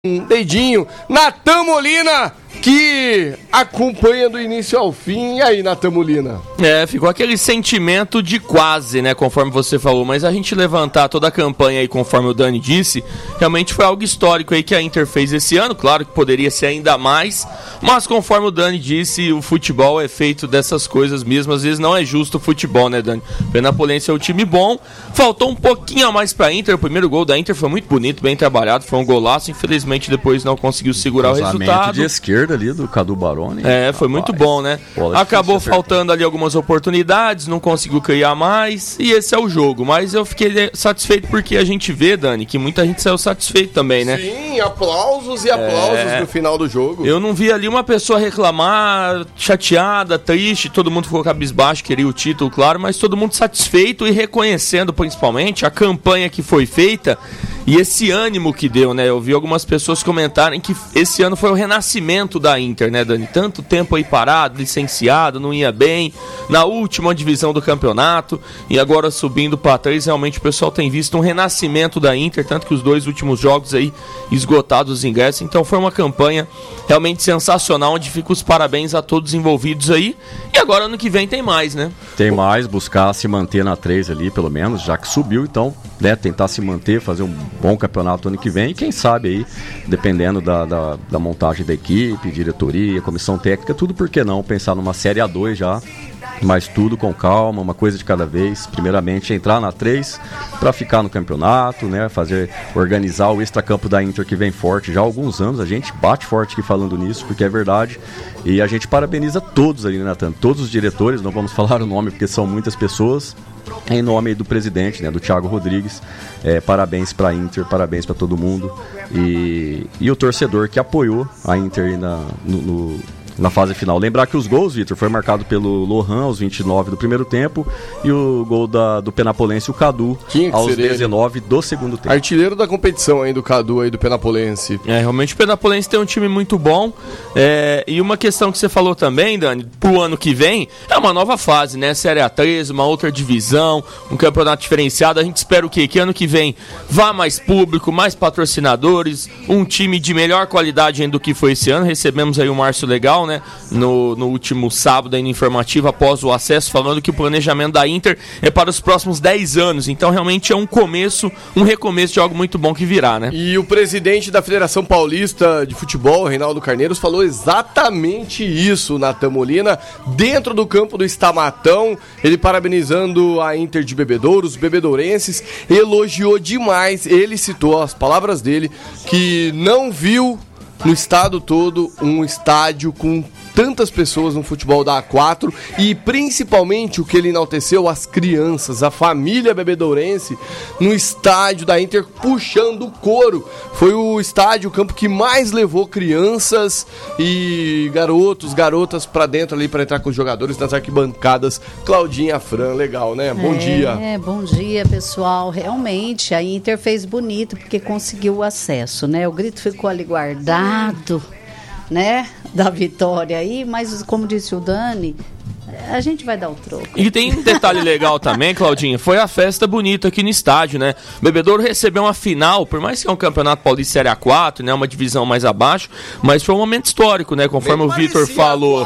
um dedinho. Natan Molina, que acompanha do início ao fim. E aí, Natan Molina? Ficou aquele sentimento de quase, né, conforme você falou, mas a gente levantar toda a campanha aí, conforme o Dani disse, realmente foi algo histórico aí que a Inter fez esse ano, claro que poderia ser ainda mais, mas conforme o Dani disse, o futebol é feito dessas coisas mesmo, às vezes não é justo o futebol, né, Dani? O Penapolense é um time bom, faltou um pouquinho a mais pra Inter, o primeiro gol da Inter foi muito bonito, bem trabalhado, foi um golaço, infelizmente depois não conseguiu segurar o resultado. De esquerda ali do Cadu Baroni. Foi muito bom, né? Acabou faltando ali algumas oportunidades, não conseguiu criar mais, e esse é o jogo. Mas eu fiquei satisfeito porque a gente vê, Dani, que muita gente saiu satisfeito também, né? Sim, aplausos e aplausos no final do jogo. Eu não vi ali uma pessoa reclamar, chateada, triste, todo mundo ficou cabisbaixo, queria o título, claro, mas todo mundo satisfeito e reconhecendo principalmente a campanha que foi feita e esse ânimo que deu, né? Eu vi algumas pessoas comentarem que esse ano foi o renascimento da Inter, né, Dani? Tanto tempo aí parado, licenciado, não ia bem, na última divisão do campeonato, e agora subindo para 3, realmente o pessoal tem visto um renascimento da Inter, tanto que os 2 últimos jogos aí esgotados os ingressos, então foi uma campanha realmente sensacional, onde fica os parabéns a todos os envolvidos aí, e agora ano que vem tem mais, né? Tem mais, buscar se manter na 3 ali, pelo menos, já que subiu, então, né, tentar se manter, fazer um bom campeonato ano que vem, e quem sabe aí, dependendo da montagem da equipe, diretoria, comissão técnica, tudo, por que não pensar numa Série A2 já, mas tudo com calma, uma coisa de cada vez. Primeiramente entrar na 3 para ficar no campeonato, né, organizar o extracampo da Inter, que vem forte já há alguns anos. A gente bate forte aqui falando nisso, porque é verdade, e a gente parabeniza todos ali, né, Natan? Todos os diretores, não vamos falar o nome porque são muitas pessoas, em nome do presidente, né, do Thiago Rodrigues. Parabéns para a Inter, parabéns para todo mundo, e o torcedor que apoiou a Inter na fase final. Lembrar que os gols, Vitor, foi marcado pelo Lohan aos 29 do primeiro tempo e o gol do Penapolense, o Cadu, aos 19 do segundo tempo. Artilheiro da competição aí do Cadu aí do Penapolense. Realmente o Penapolense tem um time muito bom, e uma questão que você falou também, Dani, pro ano que vem, é uma nova fase, né? Série A3, uma outra divisão, um campeonato diferenciado. A gente espera o quê? Que ano que vem vá mais público, mais patrocinadores, um time de melhor qualidade ainda do que foi esse ano. Recebemos aí o Márcio Legal, né, no último sábado aí no informativo, após o acesso, falando que o planejamento da Inter é para os próximos 10 anos, então realmente é um recomeço de algo muito bom que virá, né? E o presidente da Federação Paulista de Futebol, Reinaldo Carneiros, falou exatamente isso, Natan Molina, dentro do campo do Estamatão, ele parabenizando a Inter de Bebedouro, os bebedourenses, elogiou demais, ele citou as palavras dele, que não viu no estado todo um estádio com tantas pessoas no futebol da A4, e principalmente o que ele enalteceu, as crianças, a família bebedourense no estádio da Inter puxando o coro. Foi o estádio, o campo que mais levou crianças e garotas pra dentro ali, pra entrar com os jogadores nas arquibancadas. Claudinha Fran, legal, né? Bom dia. Bom dia, pessoal. Realmente, a Inter fez bonito porque conseguiu o acesso, né? O grito ficou ali guardado, né, da vitória aí, mas como disse o Dani, a gente vai dar o troco. E tem um detalhe legal também, Claudinha, foi a festa bonita aqui no estádio, né? O Bebedouro recebeu uma final, por mais que é um campeonato paulista Série A4, né, uma divisão mais abaixo, mas foi um momento histórico, né, conforme o Vitor falou.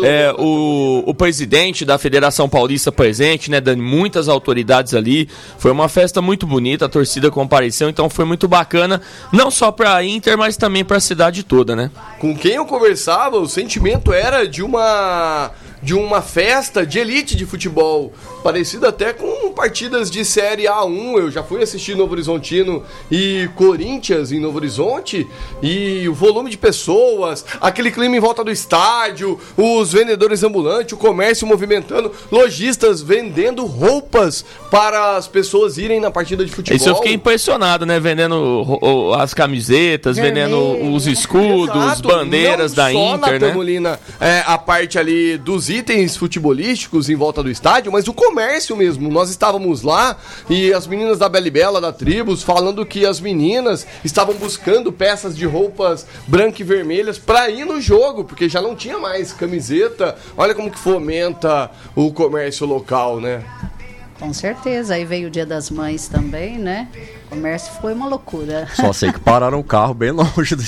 O presidente da Federação Paulista presente, né, dando muitas autoridades ali, foi uma festa muito bonita, a torcida compareceu, então foi muito bacana, não só pra Inter, mas também pra cidade toda, né? Com quem eu conversava, o sentimento era de uma festa de elite de futebol, parecida até com partidas de Série A1. Eu já fui assistir Novo Horizontino e Corinthians em Novo Horizonte, e o volume de pessoas, aquele clima em volta do estádio, os vendedores ambulantes, o comércio movimentando, lojistas vendendo roupas para as pessoas irem na partida de futebol. Isso eu fiquei impressionado, né? Vendendo as camisetas, vendendo os escudos, exato, bandeiras da Inter, né? Molina, a parte ali dos itens futebolísticos em volta do estádio, mas o comércio mesmo. Nós estávamos lá e as meninas da Bela e Bela, da Tribos, falando que as meninas estavam buscando peças de roupas branca e vermelhas para ir no jogo, porque já não tinha mais camiseta. Olha como que fomenta o comércio local, né? Com certeza. Aí veio o Dia das Mães também, né? O comércio foi uma loucura. Só sei que pararam o carro bem longe do